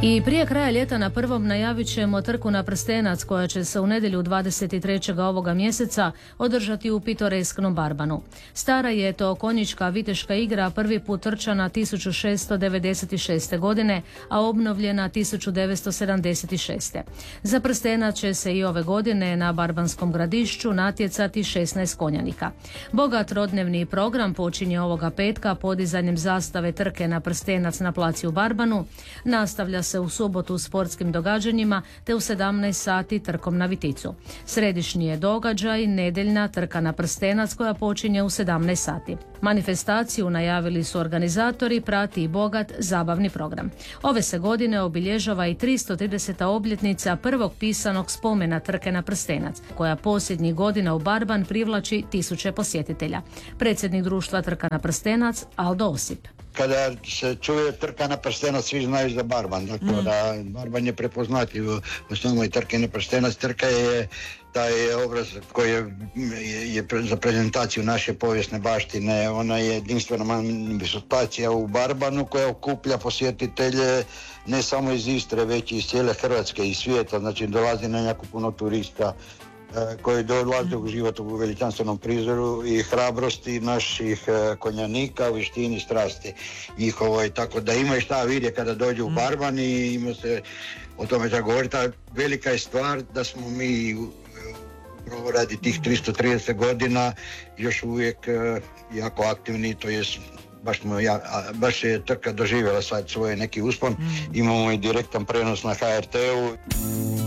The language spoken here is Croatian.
I prije kraja ljeta na prvom najavit ćemo trku na prstenac koja će se u nedjelju 23. ovoga mjeseca održati u pitoresknom Barbanu. Stara je to konjička viteška igra prvi put trčana 1696. godine, a obnovljena 1976. Za prstenac će se i ove godine na Barbanskom gradišću natjecati 16 konjanika. Bogat trodnevni program počinje ovoga petka podizanjem zastave trke na prstenac na placi u Barbanu, nastavlja se u subotu sportskim događanjima te u 17 sati trkom na Viticu. Središnji je događaj nedeljna trka na prstenac koja počinje u 17 sati. Manifestaciju najavili su organizatori, prati i bogat zabavni program. Ove se godine obilježava i 330. obljetnica prvog pisanog spomena trke na prstenac, koja posljednjih godina u Barban privlači tisuće posjetitelja. Predsjednik društva Trka na prstenac Aldo Osip. Kada se čuje trka na prstenac, svi znaju za Barban. Dakle, da Barban je prepoznatljiv u samoj trke na prstenac. Trka je taj obraz koji je za prezentaciju naše povijesne baštine. Ona je jedinstvena manifestacija u Barbanu koja okuplja posjetitelje ne samo iz Istre, već i iz cijele Hrvatske i svijeta. Znači, dolazi na jako puno turista koji dolaze uživati u veličanstvenom prizoru i hrabrosti naših konjanika, vještini, strasti njihovoj, tako da imaju šta vidjeti kada dođu u Barban i ima se o tome da govoriti. Velika je stvar da smo mi radi tih 330 godina još uvijek jako aktivni, to jest baš je trka doživjela sad svoj neki uspon. Imamo i direktan prenos na HRT-u.